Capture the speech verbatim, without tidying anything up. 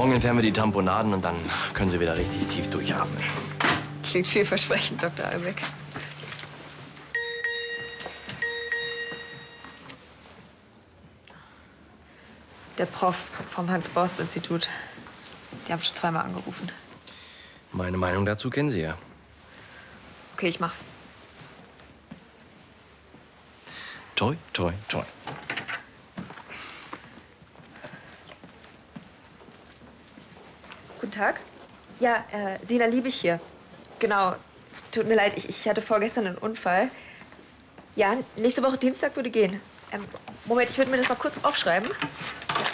Morgen entfernen wir die Tamponaden und dann können Sie wieder richtig tief durchatmen. Klingt vielversprechend, Doktor Albeck. Der Prof vom Hans-Borst-Institut. Die haben schon zweimal angerufen. Meine Meinung dazu kennen Sie ja. Okay, ich mach's. Toi, toi, toi. Guten Tag. Ja, äh, Sina Liebig hier. Genau. Tut mir leid, ich, ich hatte vorgestern einen Unfall. Ja, nächste Woche Dienstag würde gehen. Ähm, Moment, ich würde mir das mal kurz aufschreiben. Ja.